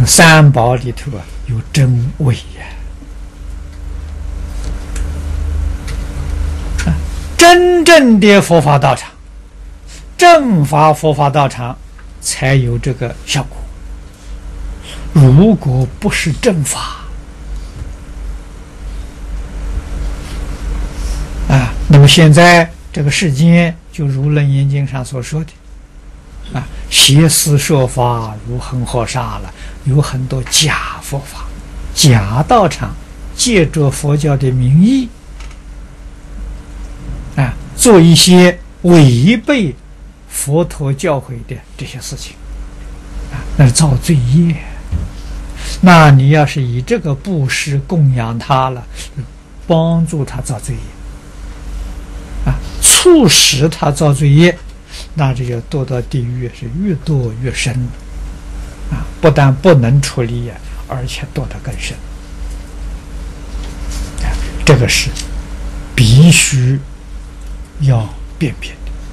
三宝里头啊有真伪呀。真正的佛法道场，正法佛法道场才有这个效果。如果不是正法啊，那么现在这个世间就如《楞严经》上所说的啊，邪思说法如恒河沙了，有很多假佛法、假道场，借着佛教的名义啊，做一些违背佛陀教诲的这些事情啊，那是造罪业。那你要是以这个布施供养他了，帮助他造罪业啊，促使他造罪业，那这就堕到地狱是越堕越深啊！不但不能处理呀，而且堕得更深啊！这个是必须要辨别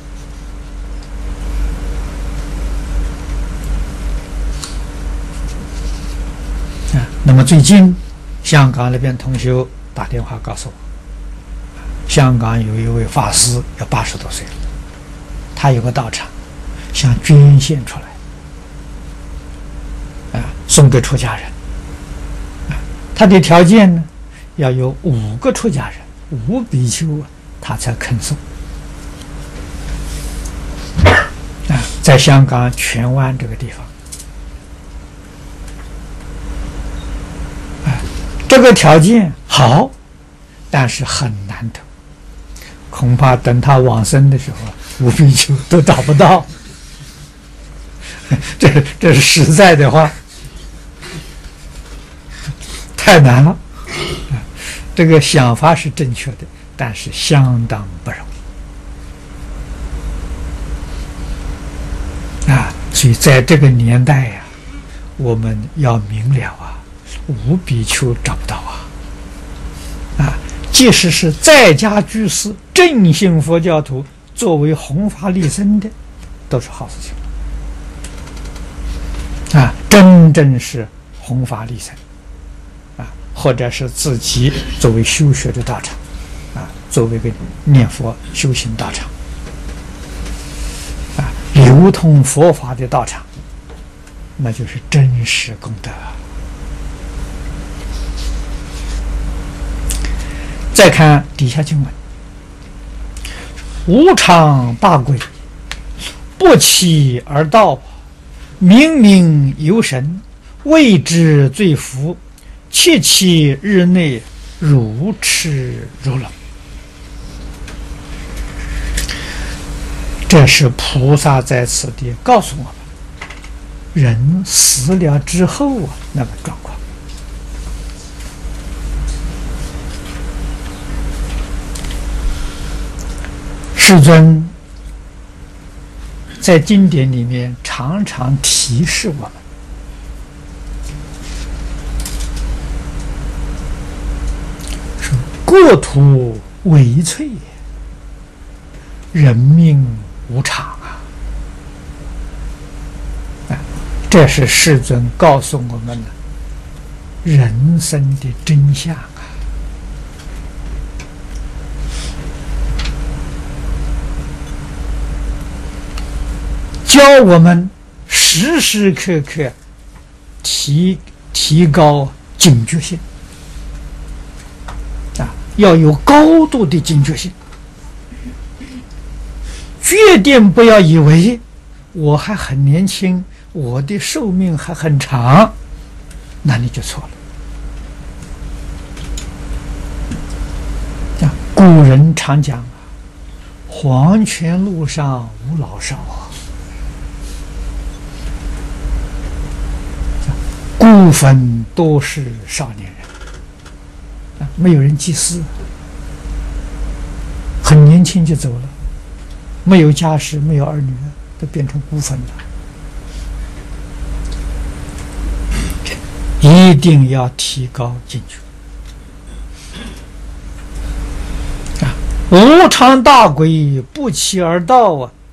的啊。那么最近香港那边同学打电话告诉我，香港有一位法师要80多岁了，他有个道场，想捐献出来，送给出家人。他的条件呢，要有5个出家人，5比丘他才肯送。在香港荃湾这个地方，这个条件好，但是很难得，恐怕等他往生的时候，5比丘都找不到。这是实在的话，太难了。这个想法是正确的，但是相当不容易啊！所以在这个年代呀，我们要明了啊，5比丘找不到啊！即使是在家居士、正信佛教徒，作为弘法利生的，都是好事情啊！真正是弘法利生啊，或者是自己作为修学的道场啊，作为一个念佛修行道场啊，流通佛法的道场，那就是真实功德。再看底下经文：无常大贵，不期而到，明明有神，谓之罪福，切其日内如痴如聋。这是菩萨在此地告诉我们，人死了之后啊，那个状况。世尊在经典里面常常提示我们，说国土危脆，人命无常啊！这是世尊告诉我们的人生的真相啊！教我们时时刻刻提高警觉性啊，要有高度的警觉性，决定不要以为我还很年轻，我的寿命还很长，那你就错了。古人常讲啊，黄泉路上无老少啊。部分都是少年人，没有人祭祀，很年轻就走了，没有家室，没有儿女，都变成孤坟了。一定要提高警觉。无常大鬼，不期而到啊，